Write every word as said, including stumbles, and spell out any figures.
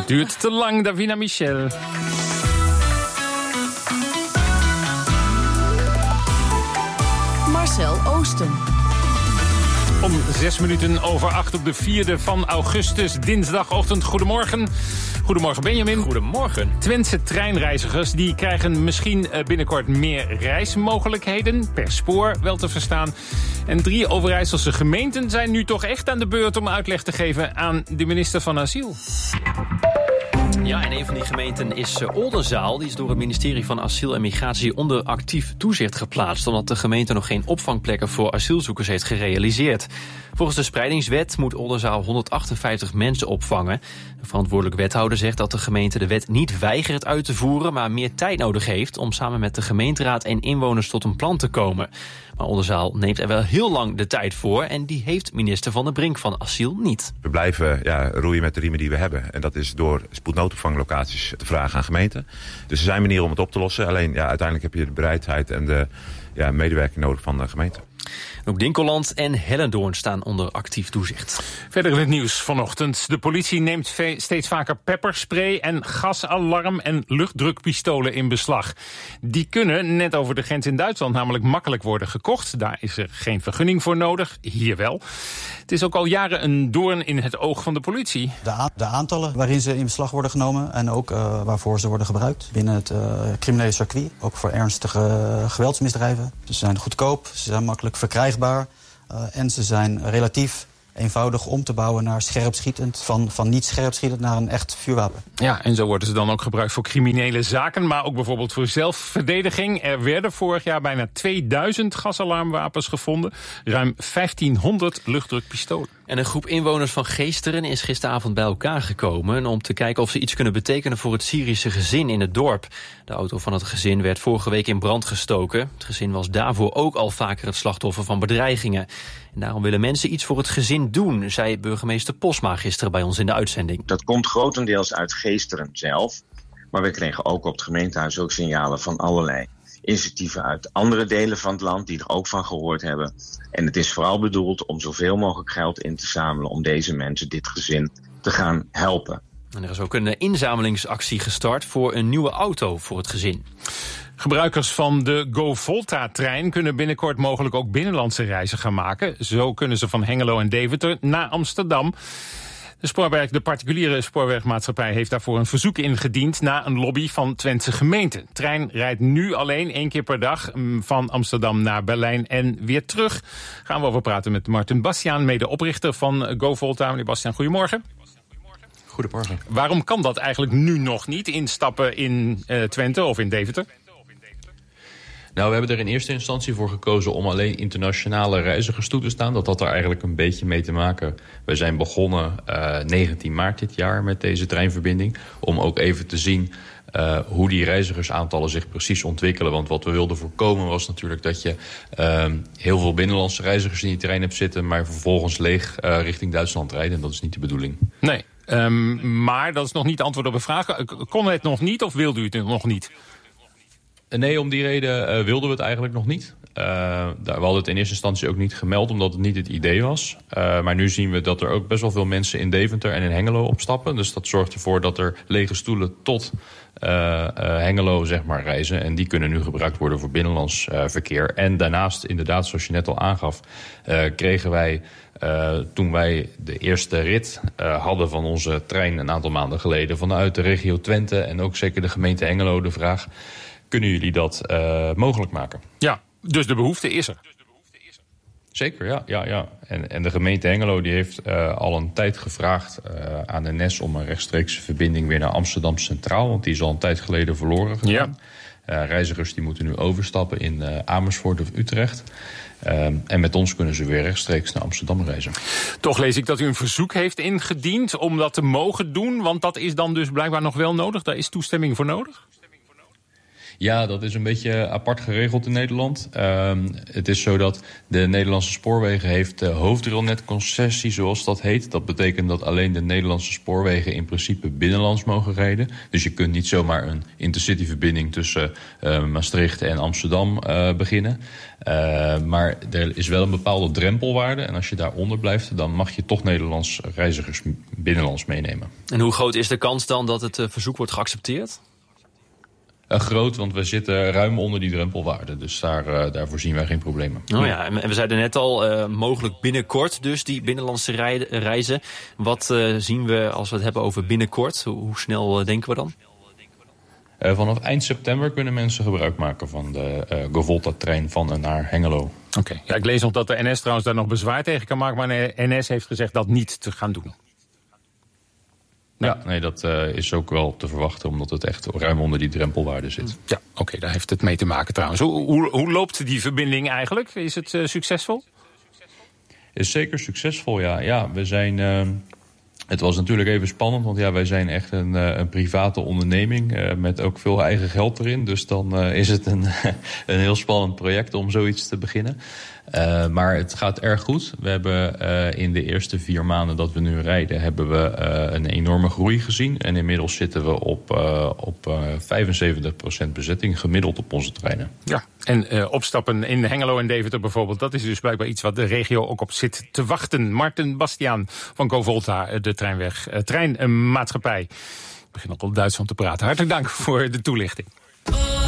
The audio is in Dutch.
Duurt te lang, Davina Michel. Marcel Oosten. Om zes minuten over acht op de vierde van augustus, dinsdagochtend. Goedemorgen. Goedemorgen Benjamin. Goedemorgen. Twentse treinreizigers die krijgen misschien binnenkort meer reismogelijkheden. Per spoor wel te verstaan. En drie Overijsselse gemeenten zijn nu toch echt aan de beurt om uitleg te geven aan de minister van Asiel. Ja, en een van die gemeenten is uh, Oldenzaal. Die is door het ministerie van Asiel en Migratie onder actief toezicht geplaatst, omdat de gemeente nog geen opvangplekken voor asielzoekers heeft gerealiseerd. Volgens de spreidingswet moet Oldenzaal honderdachtenvijftig mensen opvangen. De verantwoordelijk wethouder zegt dat de gemeente de wet niet weigert uit te voeren, maar meer tijd nodig heeft om samen met de gemeenteraad en inwoners tot een plan te komen. Maar Oldenzaal neemt er wel heel lang de tijd voor en die heeft minister Van der Brink van Asiel niet. We blijven ja, roeien met de riemen die we hebben. En dat is door spoednoodopvanglocaties te vragen aan gemeenten. Dus er zijn manieren om het op te lossen. Alleen ja, uiteindelijk heb je de bereidheid en de ja, medewerking nodig van de gemeente. Ook Dinkeland en Hellendoorn staan onder actief toezicht. Verder in het nieuws vanochtend. De politie neemt steeds vaker pepperspray en gasalarm en luchtdrukpistolen in beslag. Die kunnen net over de grens in Duitsland namelijk makkelijk worden gekocht. Daar is er geen vergunning voor nodig, hier wel. Het is ook al jaren een doorn in het oog van de politie. De, a- de aantallen waarin ze in beslag worden genomen en ook uh, waarvoor ze worden gebruikt binnen het uh, criminele circuit. Ook voor ernstige uh, geweldsmisdrijven. Ze zijn goedkoop, ze zijn makkelijk verkrijgbaar. Uh, en ze zijn relatief eenvoudig om te bouwen naar scherpschietend. Van, van niet scherpschietend naar een echt vuurwapen. Ja, en zo worden ze dan ook gebruikt voor criminele zaken, maar ook bijvoorbeeld voor zelfverdediging. Er werden vorig jaar bijna tweeduizend gasalarmwapens gevonden. Ruim vijftienhonderd luchtdrukpistolen. En een groep inwoners van Geesteren is gisteravond bij elkaar gekomen om te kijken of ze iets kunnen betekenen voor het Syrische gezin in het dorp. De auto van het gezin werd vorige week in brand gestoken. Het gezin was daarvoor ook al vaker het slachtoffer van bedreigingen. En daarom willen mensen iets voor het gezin doen, zei burgemeester Posma gisteren bij ons in de uitzending. Dat komt grotendeels uit Geesteren zelf. Maar we kregen ook op het gemeentehuis ook signalen van allerlei initiatieven uit andere delen van het land die er ook van gehoord hebben. En het is vooral bedoeld om zoveel mogelijk geld in te zamelen om deze mensen, dit gezin, te gaan helpen. En er is ook een inzamelingsactie gestart voor een nieuwe auto voor het gezin. Gebruikers van de GoVolta-trein kunnen binnenkort mogelijk ook binnenlandse reizen gaan maken. Zo kunnen ze van Hengelo en Deventer naar Amsterdam. De, spoorwerk, de particuliere spoorwegmaatschappij heeft daarvoor een verzoek ingediend na een lobby van Twentse gemeenten. De trein rijdt nu alleen één keer per dag van Amsterdam naar Berlijn en weer terug. Gaan we over praten met Martin Bastiaan, medeoprichter van GoVolta. Meneer Bastiaan, goedemorgen. Goedemorgen. Waarom kan dat eigenlijk nu nog niet, instappen in uh, Twente of in Deventer? Nou, we hebben er in eerste instantie voor gekozen om alleen internationale reizigers toe te staan. Dat had er eigenlijk een beetje mee te maken. We zijn begonnen uh, negentien maart dit jaar met deze treinverbinding. Om ook even te zien uh, hoe die reizigersaantallen zich precies ontwikkelen. Want wat we wilden voorkomen was natuurlijk dat je uh, heel veel binnenlandse reizigers in die trein hebt zitten, maar vervolgens leeg uh, richting Duitsland rijden. En dat is niet de bedoeling. Nee, um, maar dat is nog niet antwoord op de vraag. Kon het nog niet of wilde u het nog niet? Nee, om die reden uh, wilden we het eigenlijk nog niet. Uh, we hadden het in eerste instantie ook niet gemeld, omdat het niet het idee was. Uh, maar nu zien we dat er ook best wel veel mensen in Deventer en in Hengelo opstappen. Dus dat zorgt ervoor dat er lege stoelen tot uh, uh, Hengelo zeg maar, reizen. En die kunnen nu gebruikt worden voor binnenlands uh, verkeer. En daarnaast, inderdaad, zoals je net al aangaf, uh, kregen wij, uh, toen wij de eerste rit uh, hadden van onze trein een aantal maanden geleden vanuit de regio Twente en ook zeker de gemeente Hengelo de vraag: kunnen jullie dat uh, mogelijk maken? Ja, dus de behoefte is er. Zeker, ja. ja, ja. En, en de gemeente Hengelo die heeft uh, al een tijd gevraagd uh, aan de N E S om een rechtstreekse verbinding weer naar Amsterdam Centraal. Want die is al een tijd geleden verloren gegaan. Ja. Uh, reizigers die moeten nu overstappen in uh, Amersfoort of Utrecht. Uh, en met ons kunnen ze weer rechtstreeks naar Amsterdam reizen. Toch lees ik dat u een verzoek heeft ingediend om dat te mogen doen. Want dat is dan dus blijkbaar nog wel nodig. Daar is toestemming voor nodig? Ja, dat is een beetje apart geregeld in Nederland. Uh, het is zo dat de Nederlandse Spoorwegen heeft de hoofdrailnetconcessie, zoals dat heet. Dat betekent dat alleen de Nederlandse spoorwegen in principe binnenlands mogen rijden. Dus je kunt niet zomaar een intercityverbinding tussen uh, Maastricht en Amsterdam uh, beginnen. Uh, maar er is wel een bepaalde drempelwaarde. En als je daaronder blijft, dan mag je toch Nederlands reizigers binnenlands meenemen. En hoe groot is de kans dan dat het uh, verzoek wordt geaccepteerd? Uh, groot, want we zitten ruim onder die drempelwaarde. Dus daar, uh, daarvoor zien wij geen problemen. Oh ja, en we zeiden net al, uh, mogelijk binnenkort dus die binnenlandse rij- reizen. Wat uh, zien we als we het hebben over binnenkort? Hoe, hoe snel uh, denken we dan? Uh, vanaf eind september kunnen mensen gebruik maken van de uh, GoVolta-trein van en naar Hengelo. Oké, okay. Ja, ik lees nog dat de N S trouwens daar nog bezwaar tegen kan maken, maar de N S heeft gezegd dat niet te gaan doen. Ja, nee, dat uh, is ook wel te verwachten, omdat het echt ruim onder die drempelwaarde zit. Ja, oké, okay, daar heeft het mee te maken trouwens. Hoe, hoe, hoe loopt die verbinding eigenlijk? Is het uh, succesvol? Is zeker succesvol, ja. Ja, we zijn... Uh, Het was natuurlijk even spannend, want ja, wij zijn echt een, een private onderneming uh, met ook veel eigen geld erin. Dus dan uh, is het een, een heel spannend project om zoiets te beginnen. Uh, maar het gaat erg goed. We hebben uh, in de eerste vier maanden dat we nu rijden, hebben we uh, een enorme groei gezien. En inmiddels zitten we op, uh, op uh, vijfenzeventig procent bezetting gemiddeld op onze treinen. Ja, en uh, opstappen in Hengelo en Deventer bijvoorbeeld, dat is dus blijkbaar iets wat de regio ook op zit te wachten. Marten Bastiaan van GoVolta, de treinweg, uh, treinmaatschappij. Ik begin ook al Duits van te praten. Hartelijk dank voor de toelichting.